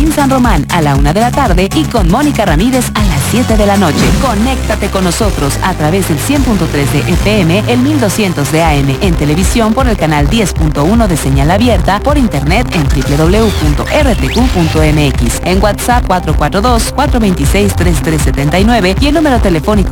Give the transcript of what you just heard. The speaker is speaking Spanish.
Jenny San Román a la 1 de la tarde y con Mónica Ramírez a las 7 de la noche. Conéctate con nosotros a través del 100.3 de FM, el 1200 de AM, en televisión por el canal 10.1 de señal abierta, por internet en www.rtq.mx, en WhatsApp 442-426-3379 y el número telefónico